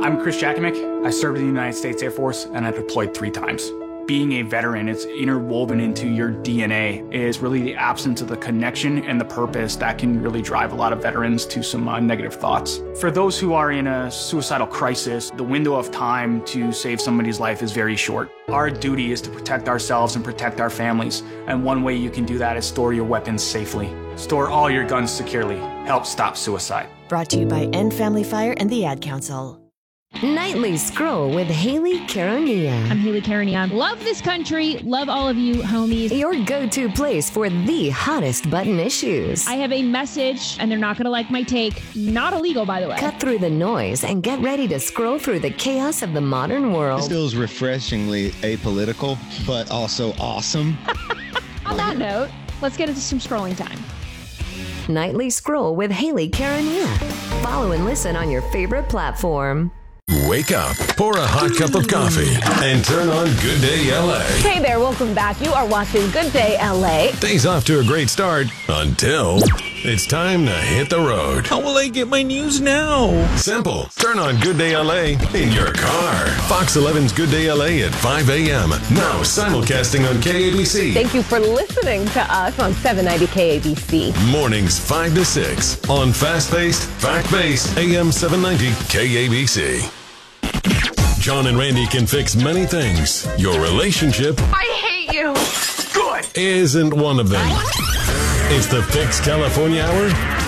I'm Chris Jakimick. I served in the United States Air Force and I deployed 3 times. Being a veteran, it's interwoven into your DNA, is really the absence of the connection and the purpose that can really drive a lot of veterans to some negative thoughts. For those who are in a suicidal crisis, the window of time to save somebody's life is very short. Our duty is to protect ourselves and protect our families, and one way you can do that is store your weapons safely. Store all your guns securely. Help stop suicide. Brought to you by End Family Fire and the Ad Council. Nightly Scroll with Haley Caronia. I'm Haley Caronia. Love this country. Love all of you homies. Your go-to place for the hottest button issues. I have a message, and they're not going to like my take. Not illegal, by the way. Cut through the noise and get ready to scroll through the chaos of the modern world. This feels refreshingly apolitical, but also awesome. On that note, let's get into some scrolling time. Nightly Scroll with Haley Caronia. Follow and listen on your favorite platform. Wake up, pour a hot cup of coffee, and turn on Good Day LA. Hey there, welcome back. You are watching Good Day LA. Day's off to a great start until it's time to hit the road. How will I get my news now? Simple. Turn on Good Day LA in your car. Fox 11's Good Day LA at 5 a.m. Now simulcasting on KABC. Thank you for listening to us on 790 KABC. Mornings 5 to 6 on fast-paced, fact-based AM 790 KABC. John and Randy can fix many things. Your relationship, I hate you. Good, isn't one of them. It's the Fix California Hour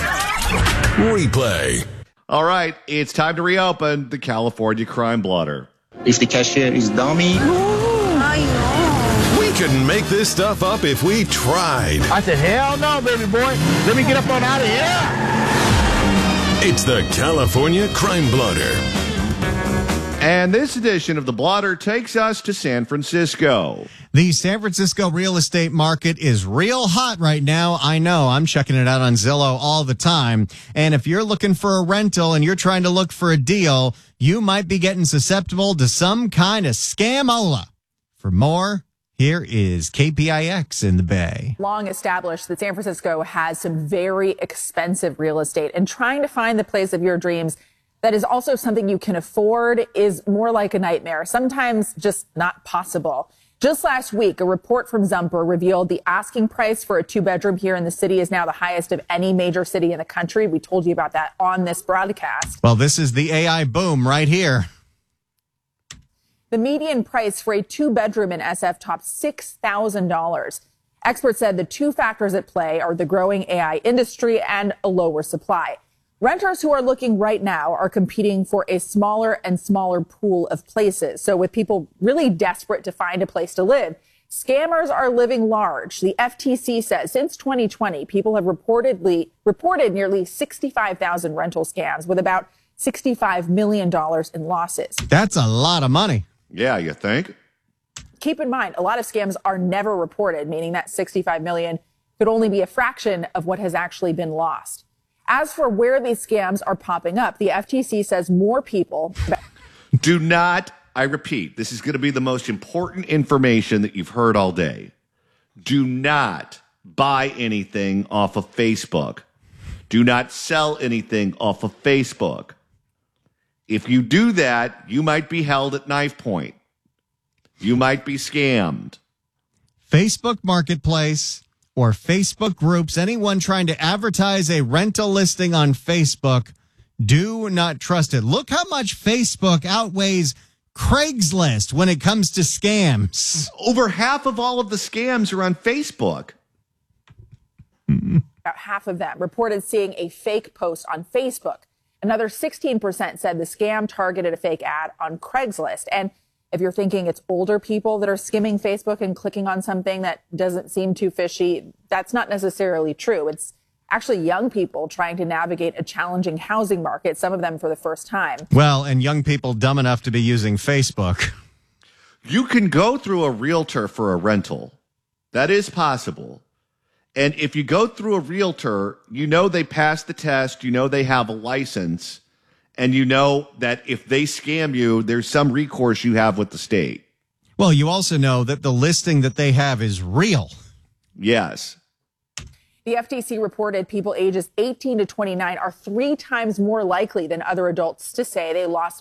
replay. All right, it's time to reopen the California Crime Blotter. If the cashier is dummy. I know. We couldn't make this stuff up if we tried. I said, hell no, baby boy. Let me get up on out of here. It's the California Crime Blotter. And this edition of the Blotter takes us to San Francisco. The San Francisco real estate market is real hot right now. I know. I'm checking it out on Zillow all the time. And if you're looking for a rental and you're trying to look for a deal, you might be getting susceptible to some kind of scamola. For more, here is KPIX in the Bay. Long established that San Francisco has some very expensive real estate, and trying to find the place of your dreams that is also something you can afford is more like a nightmare, sometimes just not possible. Just last week, a report from Zumper revealed the asking price for a 2-bedroom here in the city is now the highest of any major city in the country. We told you about that on this broadcast. Well, this is the AI boom right here. The median price for a 2-bedroom in SF topped $6,000. Experts said the 2 factors at play are the growing AI industry and a lower supply. Renters who are looking right now are competing for a smaller and smaller pool of places. So with people really desperate to find a place to live, scammers are living large. The FTC says since 2020, people have reported nearly 65,000 rental scams with about $65 million in losses. That's a lot of money. Yeah, you think? Keep in mind, a lot of scams are never reported, meaning that 65 million could only be a fraction of what has actually been lost. As for where these scams are popping up, the FTC says more people... Do not, I repeat, this is going to be the most important information that you've heard all day. Do not buy anything off of Facebook. Do not sell anything off of Facebook. If you do that, you might be held at knife point. You might be scammed. Facebook Marketplace or Facebook groups, anyone trying to advertise a rental listing on Facebook, do not trust it. Look how much Facebook outweighs Craigslist when it comes to scams. Over half of all of the scams are on Facebook. About half of them reported seeing a fake post on Facebook. Another 16% said the scam targeted a fake ad on Craigslist. And if you're thinking it's older people that are skimming Facebook and clicking on something that doesn't seem too fishy, that's not necessarily true. It's actually young people trying to navigate a challenging housing market, some of them for the first time. Well, and young people dumb enough to be using Facebook. You can go through a realtor for a rental. That is possible. And if you go through a realtor, you know they passed the test, you know they have a license, and you know that if they scam you, there's some recourse you have with the state. Well, you also know that the listing that they have is real. Yes. The FTC reported people ages 18 to 29 are 3 times more likely than other adults to say they lost